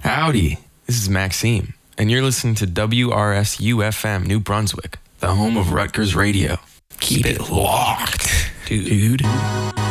Howdy, this is Maxime, and you're listening to WRSU-FM New Brunswick, the home of Rutgers Radio. Keep it locked, dude.